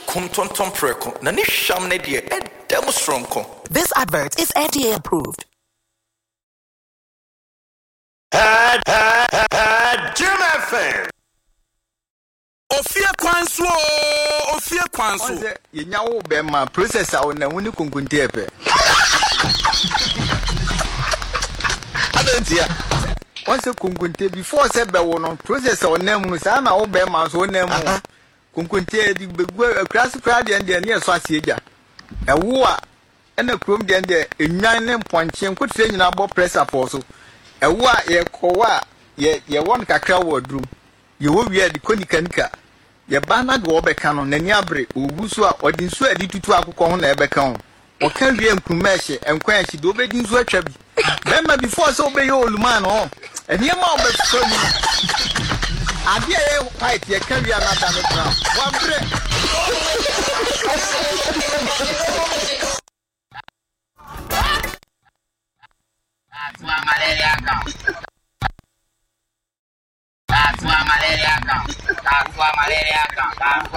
kum tonton preko na ne hwam ne de edem stronko. This advert is FDA approved. Jim FM. Ofia kwanso. Ye nyawo be ma processor wo na woni kunkunte epe. Adantia. Once kunkunte before say be wo no processor wo na mu sa na wo be ma so na mu. Kunkunte di begwu class crowd and de na so asieja. Ewo a na krom de enwan ne mponche nkotre nyina bo pressure for so. Ewo a ye kowa ye won kakra wo drum. Ye wo wi adi konikanika ye ba na de obeka no nani abre ogusu a odin su adi tutu akokọ ho na ebeka ho o kan wi enkruma ehye enkwan ehye do obedin su atwa bi bema before so obeye oluman ho eni ma obeso ni ade ye white ye kan wi anada no brown wa bre That's why malaria come.